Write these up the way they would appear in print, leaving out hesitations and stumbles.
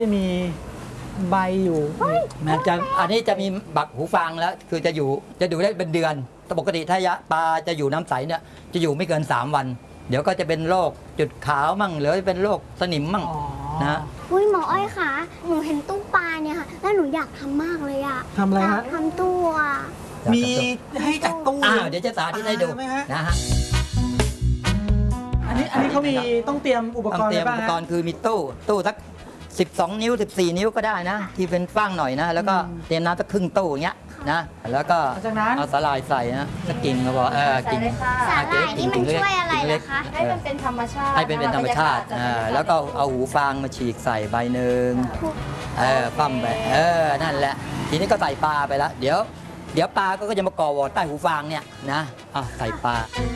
จะมีใบอยู่มันจะอันนี้จะมีบักหูฟางแล้วคือจะอยู่ได้เป็นเดือนแต่ปกติถ้าปลาจะอยู่น้ำใสเนี่ยจะอยู่ไม่เกิน3 วันเดี๋ยวก็จะเป็นโรคจุดขาวมั่งหรือเป็นโรคสนิมมั่งนะอุ้ยหมออ้อยคะหนูเห็นตู้ปลาเนี่ยค่ะแล้วหนูอยากทำมากเลยอะทำอะไรฮะทำตู้อะมีให้จัดตู้เดี๋ยวจะสาธิตให้ดูนะฮะอันนี้เขามีต้องเตรียมอุปกรณ์อะไรบ้างอุปกรณ์คือมีตู้สัก12 นิ้ว14 นิ้วก็ได้นะที่เป็นฟ้างหน่อยนะแล้วก็เตรียมน้ำสักครึ่งตู้อย่างเงี้ยนะแล้วก็เอาสาหร่ายใส่นะสักกิ่งก็บอกกิ่งสาหร่ายนี่มันช่วยอะไรนะคะให้มันเป็นธรรมชาติให้เป็นธรรมชาติแล้วก็เอาหูฟางมาฉีกใส่ใบหนึ่งปั้มไปนั่นแหละทีนี้ก็ใส่ปลาไปแล้วเดี๋ยวปลาก็จะมาก่อวอใต้หูฟางเนี่ยนะใส่ปลา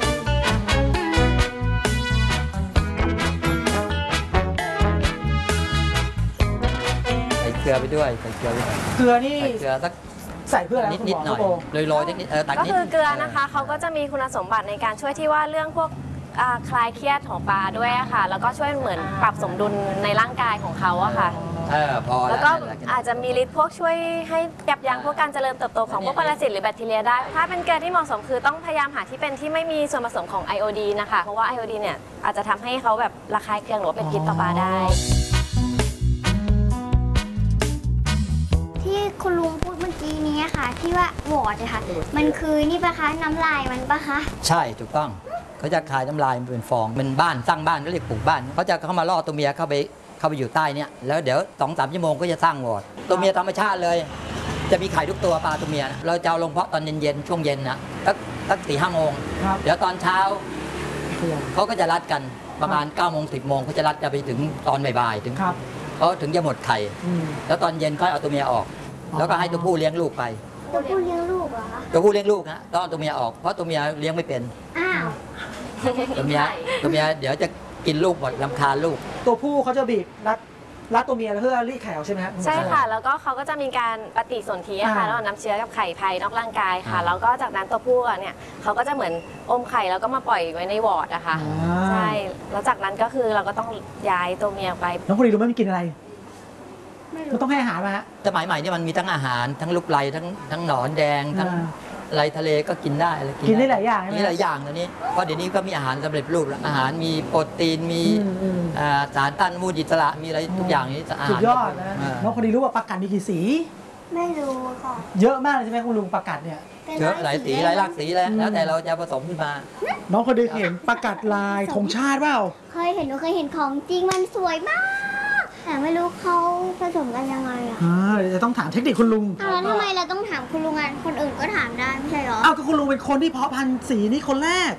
เกลือไปด้วยใส่เกลือไปด้วยเกลือนี่เกลือสักใส่เพื่ออะไรนิดหน่อยโรยนิดตักนิดก็คือเกลือนะคะเขาก็จะมีคุณสมบัติในการช่วยที่ว่าเรื่องพวกคลายเครียดของปลาด้วยค่ะแล้วก็ช่วยเหมือนปรับสมดุลในร่างกายของเขาอะค่ะพอแล้วก็อาจจะมีฤทธิ์พวกช่วยให้ยับยั้งพวกการเจริญเติบโตของพวกปรสิตหรือแบคทีเรียได้ถ้าเป็นเกลือที่เหมาะสมคือต้องพยายามหาที่เป็นที่ไม่มีส่วนผสมของไอโอดีนนะคะเพราะว่าไอโอดีนเนี่ยอาจจะทำให้เขาแบบระคายเคืองหรือเป็นพิษต่อปลาได้ที่คุณลุงพูดเมื่อกี้นี้ค่ะที่ว่าวอร์ดค่ะมันคือนี่ปะคะน้ำลายมันปะคะใช่ถูกต้องเขาจะคายน้ำลายมันเป็นฟองเป็นบ้านสร้างบ้านก็เรียกปลูกบ้านเขาจะเข้ามาล่อตัวเมียเข้าไปอยู่ใต้เนี่ยแล้วเดี๋ยว2-3 ชั่วโมงก็จะสร้างวอร์ดตัวเมียธรรมชาติเลยจะมีไข่ทุกตัวปลาตัวเมียเราจะเอาลงเพาะตอนเย็นๆช่วงเย็นนะสัก4-5 โมงเดี๋ยวตอนเช้าเขาก็จะรัดกันประมาณ9 โมง 10 โมงเขาจะรัดจะไปถึงตอนบ่ายๆถึงเขาถึงจะหมดไข่แล้วตอนเย็นก็เอาตัวเมียออกแล้วก็ให้ตัวผู้เลี้ยงลูกไปตัวผู้เลี้ยงลูกเหรอคะตัวผู้เลี้ยงลูกฮะต้องเอาตัวเมียออกเพราะตัวเมียเลี้ยงไม่เป็นอ้าวตัวเมียเดี๋ยวจะกินลูกหมดรำคาญลูกตัวผู้เขาจะบีบรัดตัวเมียเพื่อรีดไข่ออกใช่ไหมครับใช่ค่ะแล้วก็เขาก็จะมีการปฏิสนธิค่ะระหว่างน้ำเชื้อกับไข่ภายนอกร่างกายค่ะแล้วก็จากนั้นตัวผู้เนี่ยเขาก็จะเหมือนอมไข่แล้วก็มาปล่อยไว้ในวอร์ดอะค่ะใช่แล้วจากนั้นก็คือเราก็ต้องย้ายตัวเมียไปน้องคนนี้รู้ไหมมันกินอะไรมันต้องให้อาหารมาฮะสมัยใหม่นี่มันมีทั้งอาหารทั้งลูกไลทั้งหนอนแดงทั้งไรทะเลก็กินได้กินได้หลายอย่างนี่หลายอย่างตอนนี้เพราะเดี๋ยวนี้ก็มีอาหารสำเร็จรูปแล้วอาหารมีโปรตีนมีสารต้านอนุมูลอิสระมีอะไรทุกอย่างนี้อาหารสุดยอดนะน้องคนนี้รู้ว่าปลากัดมีกี่สีไม่รู้ค่ะเยอะมากเลยใช่ไหมคุณลุงปลากัดเนี่ยเยอะหลายสีหลายหลากสีแล้วแต่เราจะผสมขึ้นมาน้องคนนี้เห็นปลากัดลายธงชาติเปล่าเคยเห็นหนูเคยเห็นของจริงมันสวยมากแต่ไม่รู้เขาผสมกันยังไงอ่ะจะต้องถามเทคนิคคุณลุงแล้วทำไมเราต้องถามคุณลุงอ่ะคนอื่นก็ถามได้ไม่ใช่หรอก็คุณลุงเป็นคนที่เพาะพันธุ์สีนี้คนแรก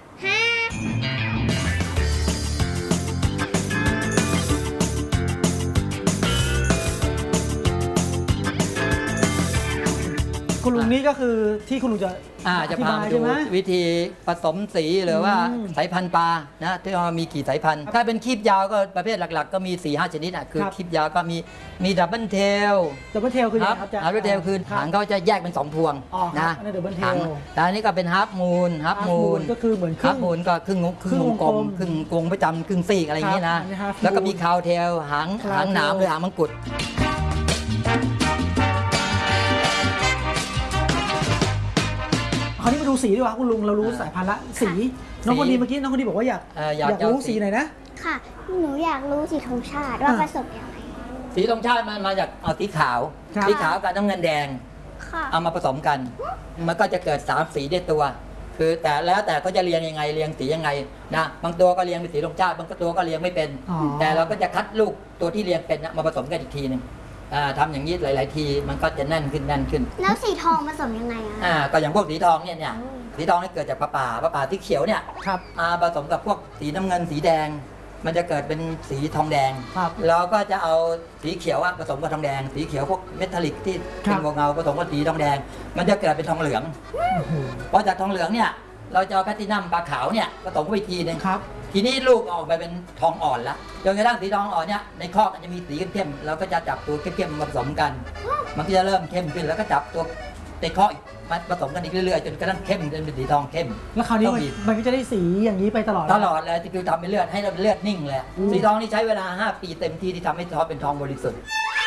คุณลุงนี่ก็คือที่คุณลุงจะพาไปดูวิธีผสมสีหรือว่าสายพันธุ์ปลานะที่ว่ามีกี่สายพันธุ์ถ้าเป็นคีบยาวก็ประเภทหลักๆก็มี 4-5 ชนิดคือคีบยาวก็มีดับเบิลเทลคือครับดับเบิลเทลคือหางเขาจะแยกเป็น2 พวงนะหางแต่อันนี้ก็เป็นฮาร์ฟมูนก็คือเหมือนฮาร์ฟมูนก็ครึ่งวงกลมครึ่งวงประจำครึ่งซีกอะไรอย่างนี้นะแล้วก็มีคาวเทลหางหนามหรือหางมังกรคราวนี้มาดูสีดีกว่าคุณลุงเรารู้สายพันธุ์ละสีน้องคนนี้เมื่อกี้น้องคนนี้บอกว่าอยากรู้สีไหนนะค่ะหนูอยากรู้สีธงชาติว่าผสมยังไงสีธงชาติมันมาจากเอาสีขาวกับน้ำเงินแดงเอามาผสมกันมันก็จะเกิด3 สีได้ตัวคือแต่แล้วแต่ก็จะเรียงยังไงเรียงสียังไงนะบางตัวก็เรียงเป็นสีธงชาติบางตัวก็เรียงไม่เป็นแต่เราก็จะคัดลูกตัวที่เรียงเป็นมาผสมกันอีกทีนึงทำอย่างนี้หลายๆทีมันก็จะแน่นขึ้นแล้วสีทองผสมยังไงก็อย่างพวกสีทองเนี่ยสีทองนี่เกิดจากปลาป่าที่เขียวเนี่ยมาผสมกับพวกสีน้ำเงินสีแดงมันจะเกิดเป็นสีทองแดงแล้วก็จะเอาสีเขียวผสมกับทองแดงสีเขียวพวกเมทัลลิกที่เป็นเงาผสมกับสีทองแดงมันจะเกิดเป็นทองเหลืองพอจากทองเหลืองเนี่ยเราจะเอาแพลตินัมปลาขาวเนี่ยผสมเข้าไปทีนึงทีนี้ลูกออกไปเป็นทองอ่อนแล้วจนกระทั่งสีทองอ่อนเนี่ยในคอกมันจะมีสีเข้มๆเราก็จะจับตัวเข้มๆมาผสมกันมันก็จะเริ่มเข้มขึ้นแล้วก็จับตัวในคอกมาผสมกันอีกเรื่อยๆจนกระทั่งเข้มจนเป็นสีทองเข้มแล้วคราวนี้มันก็จะได้สีอย่างนี้ไปตลอดเลยที่คือทำเป็นเลือดให้เราเป็นเลือดนิ่งเลยสีทองนี่ใช้เวลา5 ปีเต็มที่ที่ทำให้ทองเป็นทองบริสุทธิ์